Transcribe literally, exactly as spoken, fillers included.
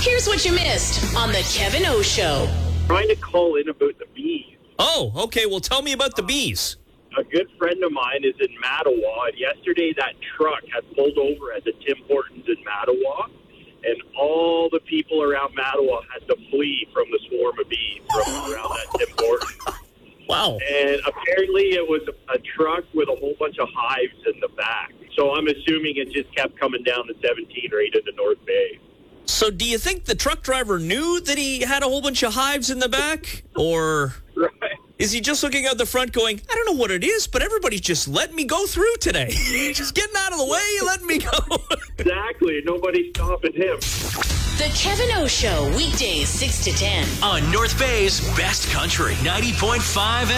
Here's what you missed on the Kevin O Show. Trying to call in about the bees. Oh, okay. Well, tell me about the bees. A good friend of mine is in Mattawa, and yesterday that truck had pulled over at the Tim Hortons in Mattawa, and all the people around Mattawa had to flee from the swarm of bees from around that Tim Hortons. Wow. And apparently it was a, a truck with a whole bunch of hives in the back. So I'm assuming it just kept coming down the seventeen right into North Bay. So do you think the truck driver knew that he had a whole bunch of hives in the back? Or Right. is he just looking out the front going, I don't know what it is, but everybody's just letting me go through today. Just getting out of the way, letting me go. Exactly. Nobody's stopping him. The Kevin O Show, weekdays six to ten. On North Bay's Best Country, ninety point five